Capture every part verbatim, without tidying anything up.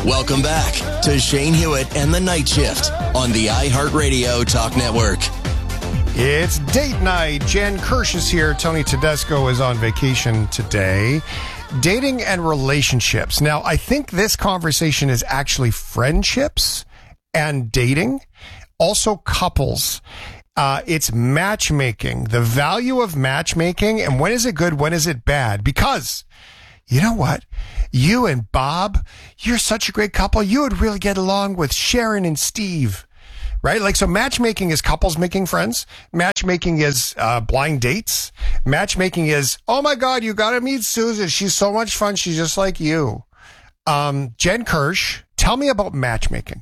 Welcome back to Shane Hewitt and the Night Shift on the iHeartRadio Talk Network. It's date night. Jen Kirsch is here. Tony Tedesco is on vacation today. Dating and relationships. Now, I think this conversation is actually friendships and dating. Also couples. Uh, it's matchmaking. The value of matchmaking and when is it good, when is it bad? Because you know what? You and Bob, you're such a great couple. You would really get along with Sharon and Steve, right? Like, so matchmaking is couples making friends. Matchmaking is uh, blind dates. Matchmaking is, oh my God, you got to meet Susan. She's so much fun. She's just like you. Um, Jen Kirsch, tell me about matchmaking.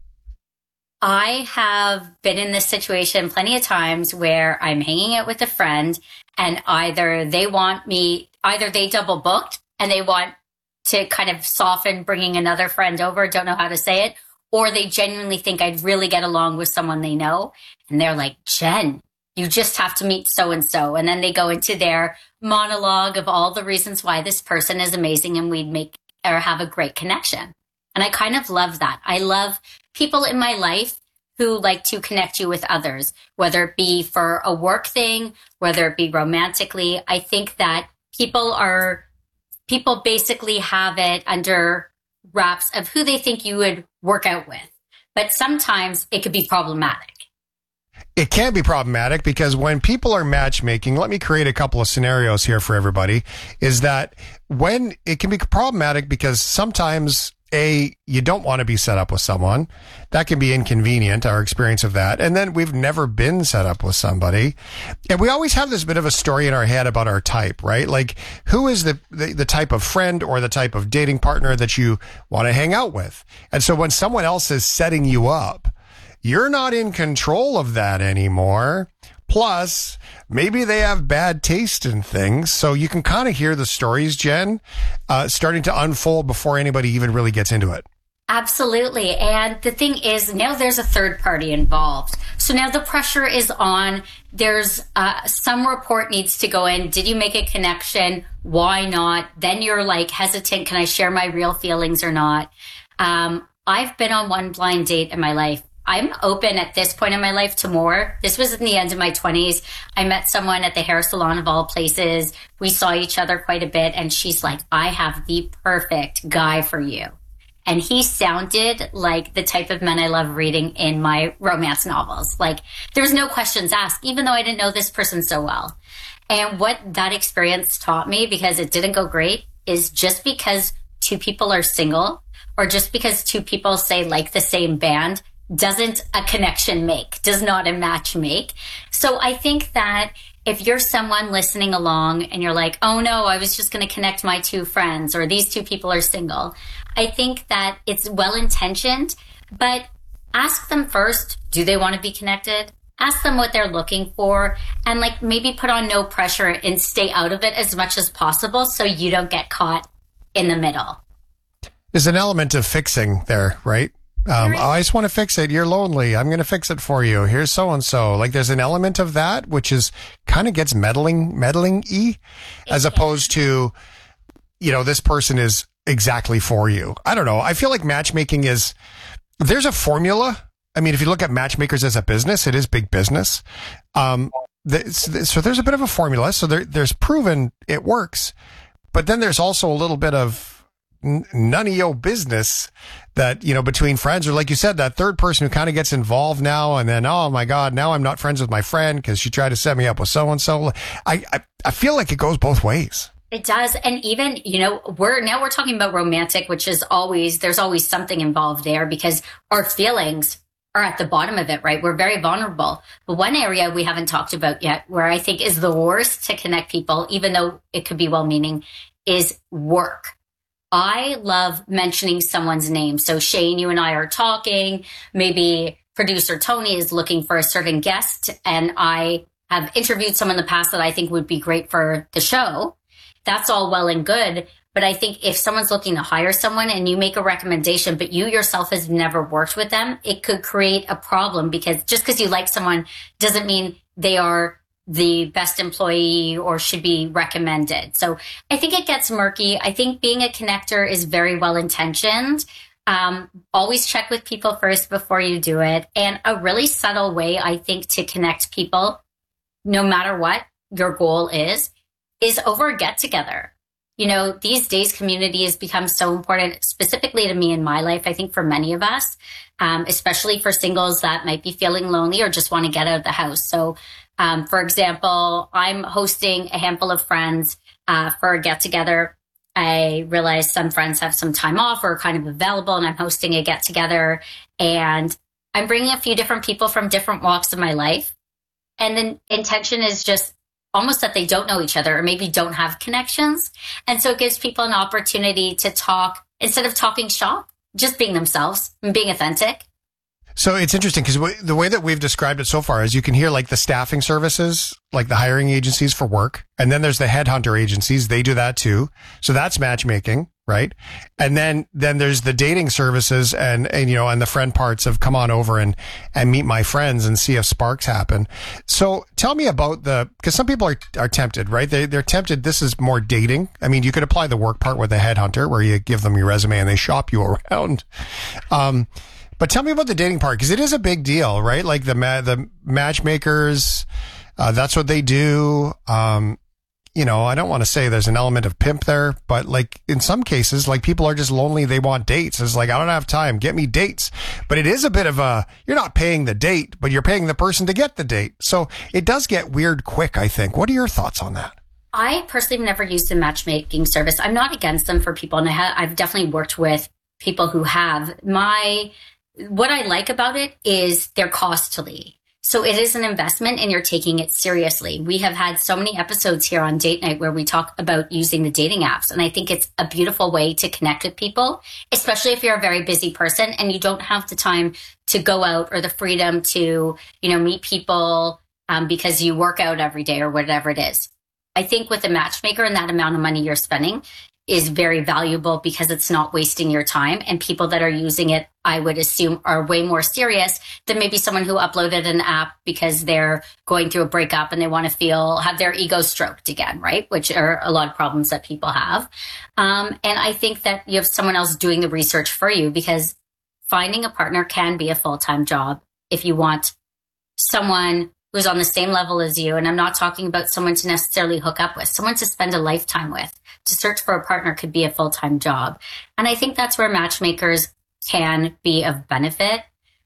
I have been in this situation plenty of times where I'm hanging out with a friend and either they want me, either they double booked and they want to kind of soften bringing another friend over, don't know how to say it, or they genuinely think I'd really get along with someone they know. And they're like, Jen, you just have to meet so-and-so. And then they go into their monologue of all the reasons why this person is amazing and we'd make or have a great connection. And I kind of love that. I love people in my life who like to connect you with others, whether it be for a work thing, whether it be romantically. I think that people are, people basically have it under wraps of who they think you would work out with. But sometimes it could be problematic. It can be problematic because when people are matchmaking, let me create a couple of scenarios here for everybody, is that when it can be problematic because sometimes A, you don't want to be set up with someone. That can be inconvenient, our experience of that. And then we've never been set up with somebody. And we always have this bit of a story in our head about our type, right? Like, who is the, the, the type of friend or the type of dating partner that you want to hang out with? And so when someone else is setting you up, you're not in control of that anymore. Plus, maybe they have bad taste in things. So you can kind of hear the stories, Jen, uh, starting to unfold before anybody even really gets into it. Absolutely. And the thing is, now there's a third party involved. So now the pressure is on. There's uh, some report needs to go in. Did you make a connection? Why not? Then you're like hesitant. Can I share my real feelings or not? Um, I've been on one blind date in my life. I'm open at this point in my life to more. This was in the end of my twenties. I met someone at the hair salon of all places. We saw each other quite a bit. And she's like, I have the perfect guy for you. And he sounded like the type of men I love reading in my romance novels. Like, there's no questions asked, even though I didn't know this person so well. And what that experience taught me, because it didn't go great, is just because two people are single or just because two people say like the same band doesn't a connection make, does not a match make. So I think that if you're someone listening along and you're like, oh no, I was just going to connect my two friends or these two people are single, I think that it's well-intentioned, but ask them first, do they want to be connected? Ask them what they're looking for and like maybe put on no pressure and stay out of it as much as possible so you don't get caught in the middle. There's an element of fixing there, right? Um, I just want to fix it. You're lonely. I'm going to fix it for you. Here's so-and-so. Like, there's an element of that, which is kind of gets meddling, meddling-y, as opposed to, you know, this person is exactly for you. I don't know. I feel like matchmaking is, there's a formula. I mean, if you look at matchmakers as a business, it is big business. Um, so there's a bit of a formula. So there, there's proven it works, but then there's also a little bit of none of your business that, you know, between friends, or like you said, that third person who kind of gets involved now and then, oh my God, now I'm not friends with my friend because she tried to set me up with so-and-so. I, I, I feel like it goes both ways. It does. And even, you know, we're now we're talking about romantic, which is always, there's always something involved there because our feelings are at the bottom of it, right? We're very vulnerable. But one area we haven't talked about yet, where I think is the worst to connect people, even though it could be well-meaning, is work. I love mentioning someone's name. So Shane, you and I are talking. Maybe producer Tony is looking for a certain guest. And I have interviewed someone in the past that I think would be great for the show. That's all well and good. But I think if someone's looking to hire someone and you make a recommendation, but you yourself has never worked with them, it could create a problem because just because you like someone doesn't mean they are the best employee or should be recommended. So I think it gets murky. I think being a connector is very well intentioned, Um, always check with people first before you do it. And a really subtle way, I think, to connect people, no matter what your goal is, is over a get together. You know, these days, community has become so important, specifically to me in my life. I think for many of us, um, especially for singles that might be feeling lonely or just want to get out of the house. So, um, for example, I'm hosting a handful of friends uh, for a get together. I realize some friends have some time off or are kind of available, and I'm hosting a get together, and I'm bringing a few different people from different walks of my life. And the intention is just almost that they don't know each other or maybe don't have connections. And so it gives people an opportunity to talk instead of talking shop, just being themselves and being authentic. So it's interesting because w- the way that we've described it so far is you can hear like the staffing services, like the hiring agencies for work. And then there's the headhunter agencies. They do that too. So that's matchmaking, right? And then, then there's the dating services and, and, you know, and the friend parts of come on over and, and meet my friends and see if sparks happen. So tell me about the, because some people are, are tempted, right? They, they're tempted. This is more dating. I mean, you could apply the work part with a headhunter where you give them your resume and they shop you around. Um, But tell me about the dating part, because it is a big deal, right? Like the ma- the matchmakers, uh, that's what they do. Um, you know, I don't want to say there's an element of pimp there, but like in some cases, like people are just lonely. They want dates. It's like, I don't have time. Get me dates. But it is a bit of a, you're not paying the date, but you're paying the person to get the date. So it does get weird quick, I think. What are your thoughts on that? I personally have never used a matchmaking service. I'm not against them for people. And I ha- I've definitely worked with people who have. My What I like about it is they're costly. So it is an investment and you're taking it seriously. We have had so many episodes here on Date Night where we talk about using the dating apps. And I think it's a beautiful way to connect with people, especially if you're a very busy person and you don't have the time to go out or the freedom to, you know, meet people um, because you work out every day or whatever it is. I think with a matchmaker and that amount of money you're spending is very valuable because it's not wasting your time, and people that are using it, I would assume, are way more serious than maybe someone who uploaded an app because they're going through a breakup and they want to feel, have their ego stroked again, right? Which are a lot of problems that people have. Um, and I think that you have someone else doing the research for you, because finding a partner can be a full-time job if you want someone who's on the same level as you. And I'm not talking about someone to necessarily hook up with, someone to spend a lifetime with. To search for a partner could be a full-time job. And I think that's where matchmakers can be of benefit.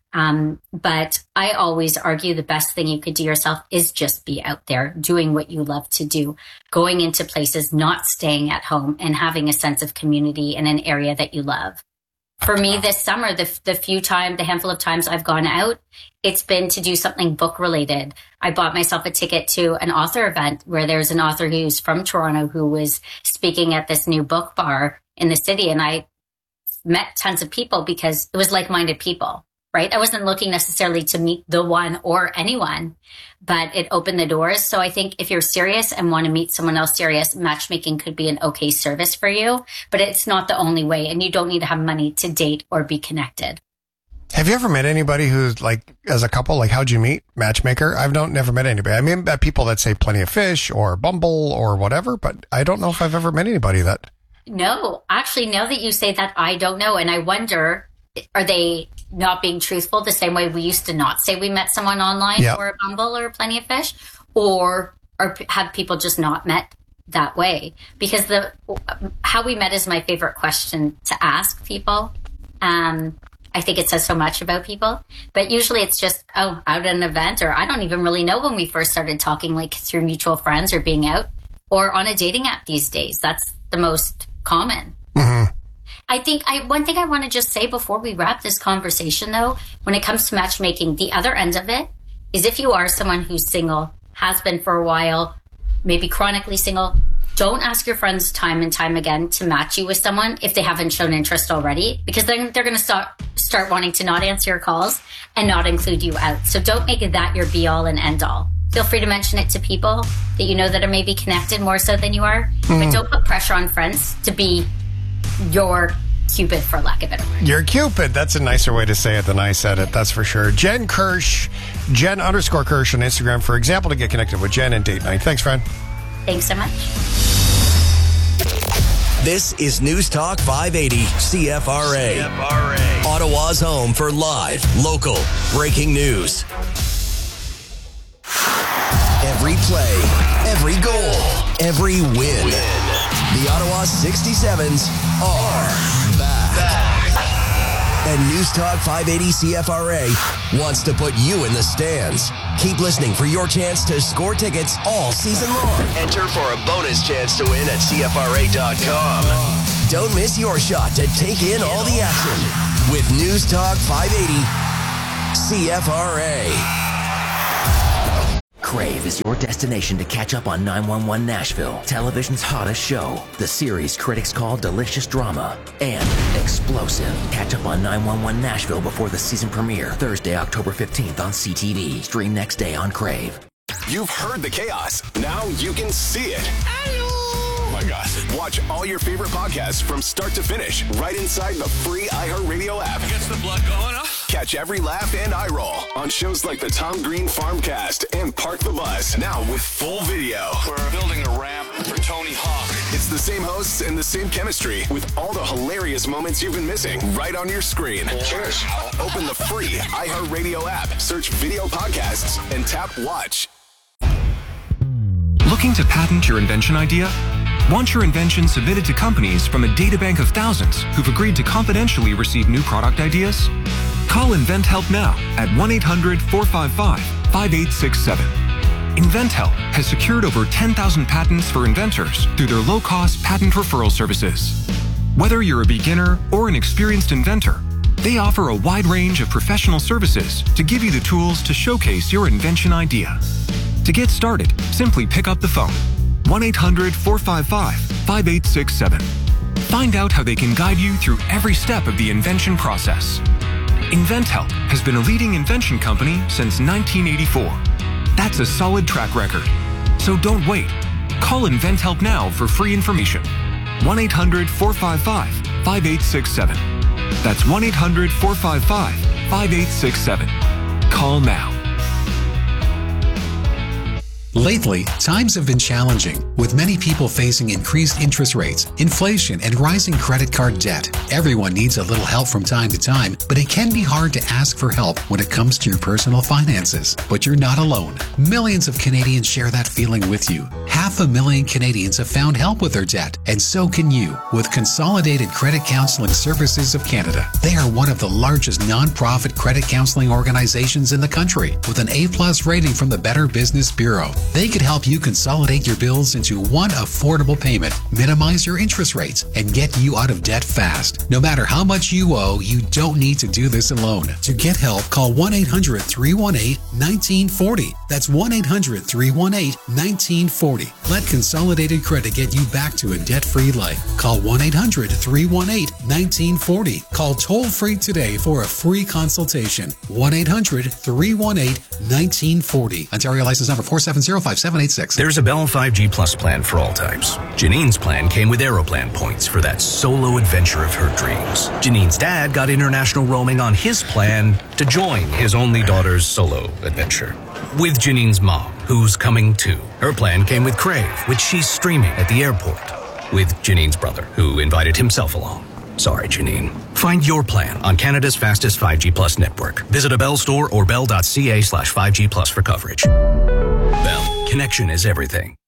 Um, but I always argue the best thing you could do yourself is just be out there doing what you love to do, going into places, not staying at home, and having a sense of community in an area that you love. For me this summer, the, the few times, the handful of times I've gone out, it's been to do something book related. I bought myself a ticket to an author event where there's an author who's from Toronto who was speaking at this new book bar in the city. And I met tons of people because it was like-minded people, right? I wasn't looking necessarily to meet the one or anyone, but it opened the doors. So I think if you're serious and want to meet someone else serious, matchmaking could be an okay service for you, but it's not the only way. And you don't need to have money to date or be connected. Have you ever met anybody who's like, as a couple, like how'd you meet? Matchmaker? I've don't never met anybody. I mean, met people that say Plenty of Fish or Bumble or whatever, but I don't know if I've ever met anybody that. No, actually, now that you say that, I don't know. And I wonder, are they not being truthful the same way we used to not say we met someone online yep. or Bumble or Plenty of Fish? Or, or have people just not met that way? Because the how we met is my favorite question to ask people. Um, I think it says so much about people, but usually it's just, oh, out at an event, or I don't even really know when we first started talking, like through mutual friends or being out or on a dating app these days. That's the most common. Mm-hmm. I think I, one thing I want to just say before we wrap this conversation though, when it comes to matchmaking, the other end of it is if you are someone who's single, has been for a while, maybe chronically single, don't ask your friends time and time again to match you with someone if they haven't shown interest already, because then they're going to start start wanting to not answer your calls and not include you out. So don't make it that your be all and end all. Feel free to mention it to people that you know that are maybe connected more so than you are, mm. but don't put pressure on friends to be your Cupid, for lack of a better word. Your Cupid. That's a nicer way to say it than I said it. That's for sure. Jen Kirsch, Jen underscore Kirsch on Instagram, for example, to get connected with Jen and Date Night. Thanks, friend. Thanks so much. This is News Talk five eighty C F R A. C F R A. Ottawa's home for live, local, breaking news. Every play, every goal, every win. win. The Ottawa sixty-sevens are back. back. And News Talk five eighty C F R A wants to put you in the stands. Keep listening for your chance to score tickets all season long. Enter for a bonus chance to win at C F R A dot com. Don't miss your shot to take in all the action with News Talk five eighty C F R A. Crave is your destination to catch up on nine one one Nashville, television's hottest show. The series critics call delicious drama and explosive. Catch up on nine one one Nashville before the season premiere, Thursday, October fifteenth on C T V. Stream next day on Crave. You've heard the chaos. Now you can see it. Oh my gosh. Watch all your favorite podcasts from start to finish right inside the free iHeartRadio app. Gets the blood going, huh? Catch every laugh and eye roll on shows like the Tom Green Farmcast and Park the Bus. Now with full video. We're building a ramp for Tony Hawk. It's the same hosts and the same chemistry with all the hilarious moments you've been missing right on your screen. Cheers. Open the free iHeartRadio app, search video podcasts, and tap watch. Looking to patent your invention idea? Want your invention submitted to companies from a databank of thousands who've agreed to confidentially receive new product ideas? Call InventHelp now at one eight hundred four five five five eight six seven. InventHelp has secured over ten thousand patents for inventors through their low-cost patent referral services. Whether you're a beginner or an experienced inventor, they offer a wide range of professional services to give you the tools to showcase your invention idea. To get started, simply pick up the phone. one eight hundred four five five five eight six seven. Find out how they can guide you through every step of the invention process. InventHelp has been a leading invention company since nineteen eighty-four. That's a solid track record. So don't wait. Call InventHelp now for free information. one eight hundred four five five five eight six seven. That's one eight hundred four five five five eight six seven. Call now. Lately, times have been challenging, with many people facing increased interest rates, inflation, and rising credit card debt. Everyone needs a little help from time to time, but it can be hard to ask for help when it comes to your personal finances. But you're not alone. Millions of Canadians share that feeling with you. Half a million Canadians have found help with their debt, and so can you with Consolidated Credit Counseling Services of Canada. They are one of the largest non-profit credit counseling organizations in the country, with an A-plus rating from the Better Business Bureau. They could help you consolidate your bills into one affordable payment, minimize your interest rates, and get you out of debt fast. No matter how much you owe, you don't need to do this alone. To get help, call one eight hundred three one eight one nine four zero. That's one eight hundred three one eight one nine four zero. Let Consolidated Credit get you back to a debt-free life. Call one eight hundred three one eight one nine four zero. Call toll-free today for a free consultation. one eight hundred three one eight one nine four zero. Ontario license number four seven zero five seven eight six. There's a Bell five G Plus plan for all types. Janine's plan came with Aeroplan points for that solo adventure of her dreams. Janine's dad got international roaming on his plan to join his only daughter's solo adventure. With Janine's mom, who's coming too. Her plan came with Crave, which she's streaming at the airport. With Janine's brother, who invited himself along. Sorry, Janine. Find your plan on Canada's fastest five G Plus network. Visit a Bell store or bell dot c a slash five G plus for coverage. Bell. Connection is everything.